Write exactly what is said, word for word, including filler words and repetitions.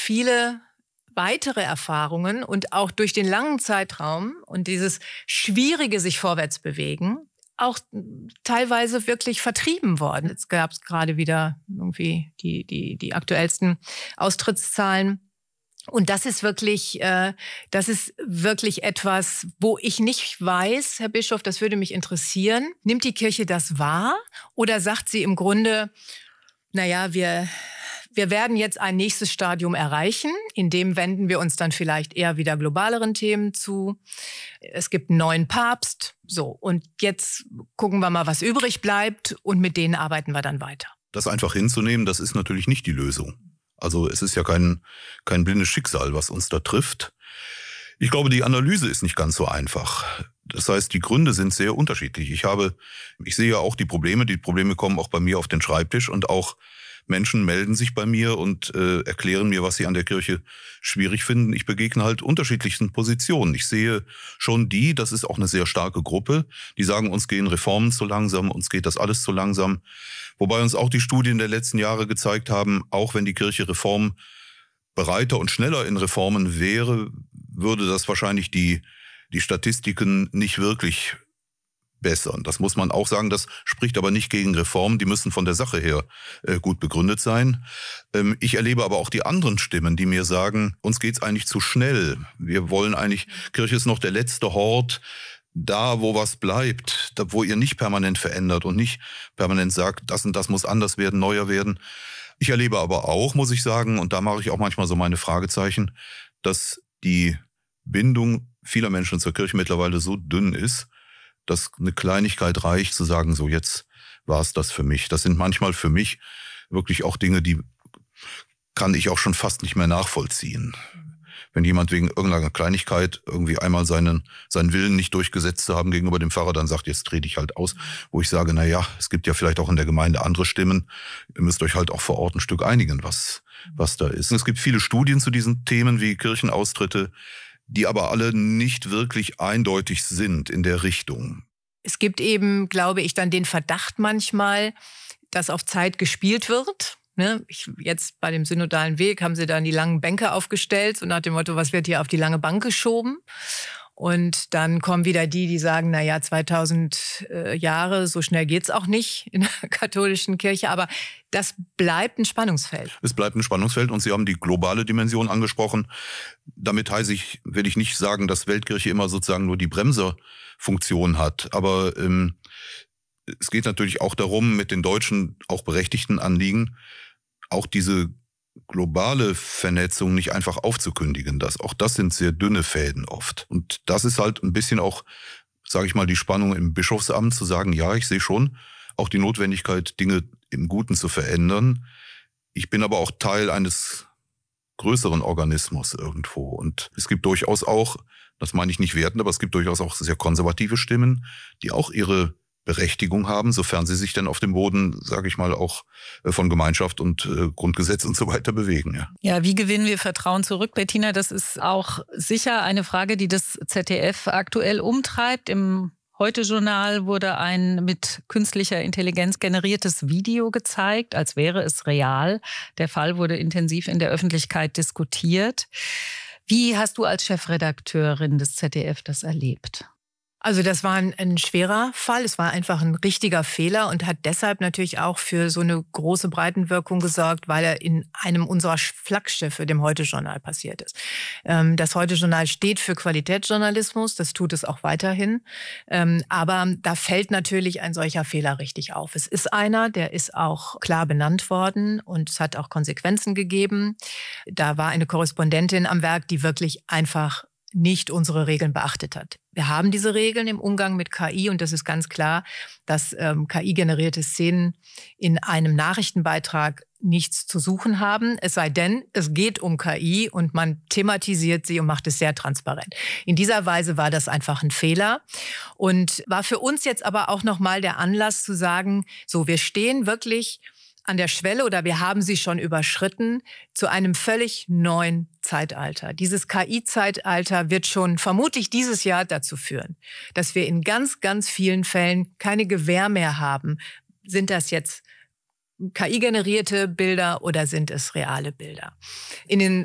viele weitere Erfahrungen und auch durch den langen Zeitraum und dieses schwierige sich vorwärts bewegen auch teilweise wirklich vertrieben worden. Jetzt gab es gerade wieder irgendwie die, die, die aktuellsten Austrittszahlen. Und das ist wirklich, äh, das ist wirklich etwas, wo ich nicht weiß, Herr Bischof, das würde mich interessieren. Nimmt die Kirche das wahr oder sagt sie im Grunde, naja, wir, wir werden jetzt ein nächstes Stadium erreichen, in dem wenden wir uns dann vielleicht eher wieder globaleren Themen zu. Es gibt einen neuen Papst, so. Und jetzt gucken wir mal, was übrig bleibt und mit denen arbeiten wir dann weiter. Das einfach hinzunehmen, das ist natürlich nicht die Lösung. Also es ist ja kein, kein blindes Schicksal, was uns da trifft. Ich glaube, die Analyse ist nicht ganz so einfach. Das heißt, die Gründe sind sehr unterschiedlich. Ich habe, ich sehe ja auch die Probleme. Die Probleme kommen auch bei mir auf den Schreibtisch und auch Menschen melden sich bei mir und äh, erklären mir, was sie an der Kirche schwierig finden. Ich begegne halt unterschiedlichsten Positionen. Ich sehe schon die, das ist auch eine sehr starke Gruppe, die sagen, uns gehen Reformen zu langsam, uns geht das alles zu langsam. Wobei uns auch die Studien der letzten Jahre gezeigt haben, auch wenn die Kirche reformbereiter und schneller in Reformen wäre, würde das wahrscheinlich die, die Statistiken nicht wirklich bessern. Das muss man auch sagen, das spricht aber nicht gegen Reformen, die müssen von der Sache her äh, gut begründet sein. Ähm, ich erlebe aber auch die anderen Stimmen, die mir sagen, uns geht's eigentlich zu schnell. Wir wollen eigentlich, Kirche ist noch der letzte Hort, da wo was bleibt, da wo ihr nicht permanent verändert und nicht permanent sagt, das und das muss anders werden, neuer werden. Ich erlebe aber auch, muss ich sagen, und da mache ich auch manchmal so meine Fragezeichen, dass die Bindung vieler Menschen zur Kirche mittlerweile so dünn ist, dass eine Kleinigkeit reicht, zu sagen, so jetzt war es das für mich. Das sind manchmal für mich wirklich auch Dinge, die kann ich auch schon fast nicht mehr nachvollziehen. Wenn jemand wegen irgendeiner Kleinigkeit irgendwie einmal seinen, seinen Willen nicht durchgesetzt zu haben gegenüber dem Pfarrer, dann sagt, jetzt dreh dich halt aus. Wo ich sage, na ja, es gibt ja vielleicht auch in der Gemeinde andere Stimmen. Ihr müsst euch halt auch vor Ort ein Stück einigen, was, was da ist. Und es gibt viele Studien zu diesen Themen wie Kirchenaustritte, die aber alle nicht wirklich eindeutig sind in der Richtung. Es gibt eben, glaube ich, dann den Verdacht manchmal, dass auf Zeit gespielt wird. Ne? Ich, jetzt bei dem synodalen Weg haben sie dann die langen Bänke aufgestellt, so nach dem Motto, was wird hier auf die lange Bank geschoben? Und dann kommen wieder die, die sagen, na ja, zweitausend äh, Jahre, so schnell geht's auch nicht in der katholischen Kirche. Aber das bleibt ein Spannungsfeld. Es bleibt ein Spannungsfeld und Sie haben die globale Dimension angesprochen. Damit heiße ich, will ich nicht sagen, dass Weltkirche immer sozusagen nur die Bremserfunktion hat. Aber ähm, es geht natürlich auch darum, mit den deutschen, auch berechtigten Anliegen, auch diese globale Vernetzung nicht einfach aufzukündigen. Das, auch das sind sehr dünne Fäden oft. Und das ist halt ein bisschen auch, sage ich mal, die Spannung im Bischofsamt zu sagen, ja, ich sehe schon auch die Notwendigkeit, Dinge im Guten zu verändern. Ich bin aber auch Teil eines größeren Organismus irgendwo. Und es gibt durchaus auch, das meine ich nicht wertend, aber es gibt durchaus auch sehr konservative Stimmen, die auch ihre Berechtigung haben, sofern sie sich dann auf dem Boden, sage ich mal, auch von Gemeinschaft und äh, Grundgesetz und so weiter bewegen. Ja. ja, wie gewinnen wir Vertrauen zurück, Bettina? Das ist auch sicher eine Frage, die das Z D F aktuell umtreibt. Im Heute-Journal wurde ein mit künstlicher Intelligenz generiertes Video gezeigt, als wäre es real. Der Fall wurde intensiv in der Öffentlichkeit diskutiert. Wie hast du als Chefredakteurin des Z D F das erlebt? Also das war ein, ein schwerer Fall. Es war einfach ein richtiger Fehler und hat deshalb natürlich auch für so eine große Breitenwirkung gesorgt, weil er in einem unserer Flaggschiffe, dem Heute-Journal, passiert ist. Ähm, das Heute-Journal steht für Qualitätsjournalismus, das tut es auch weiterhin. Ähm, aber da fällt natürlich ein solcher Fehler richtig auf. Es ist einer, der ist auch klar benannt worden und es hat auch Konsequenzen gegeben. Da war eine Korrespondentin am Werk, die wirklich einfach nicht unsere Regeln beachtet hat. Wir haben diese Regeln im Umgang mit K I und das ist ganz klar, dass ähm, K I-generierte Szenen in einem Nachrichtenbeitrag nichts zu suchen haben, es sei denn, es geht um K I und man thematisiert sie und macht es sehr transparent. In dieser Weise war das einfach ein Fehler und war für uns jetzt aber auch nochmal der Anlass zu sagen, so, wir stehen wirklich an der Schwelle oder wir haben sie schon überschritten zu einem völlig neuen Zeitalter. Dieses K I-Zeitalter wird schon vermutlich dieses Jahr dazu führen, dass wir in ganz, ganz vielen Fällen keine Gewähr mehr haben. Sind das jetzt K I-generierte Bilder oder sind es reale Bilder? In den